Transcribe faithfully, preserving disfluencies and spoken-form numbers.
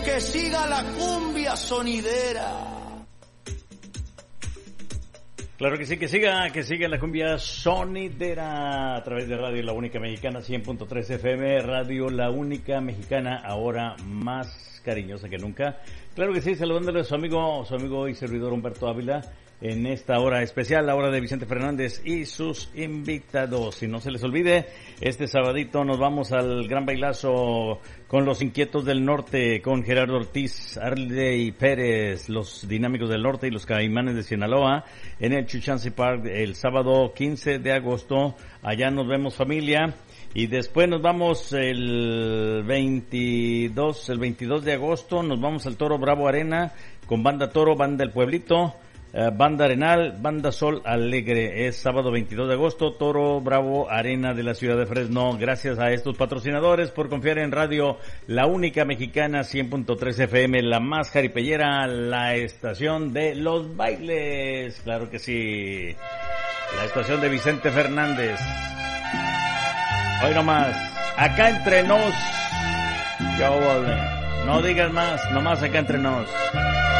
que siga la cumbia sonidera. Claro que sí, que siga, que siga la cumbia sonidera a través de Radio La Única Mexicana, cien punto tres F M, Radio La Única Mexicana, ahora más cariñosa que nunca. Claro que sí, saludándole a su amigo, su amigo y servidor Humberto Ávila en esta hora especial, la hora de Vicente Fernández y sus invitados. Y no se les olvide, este sabadito nos vamos al gran bailazo con los Inquietos del Norte, con Gerardo Ortiz, Arley Pérez, los Dinámicos del Norte y los Caimanes de Sinaloa, en el Chuchansi Park el sábado quince de agosto. Allá nos vemos, familia. Y después nos vamos el veintidós, el veintidós de agosto, nos vamos al Toro Bravo Arena con Banda Toro, Banda El Pueblito, Uh, Banda Arenal, Banda Sol Alegre. Es sábado veintidós de agosto, Toro Bravo Arena de la ciudad de Fresno. Gracias a estos patrocinadores por confiar en Radio La Única Mexicana, cien punto tres F M, la más jaripellera, la estación de los bailes. Claro que sí, la estación de Vicente Fernández. Hoy nomás, acá entre nos, yo volé. No digas más, nomás acá entre nos.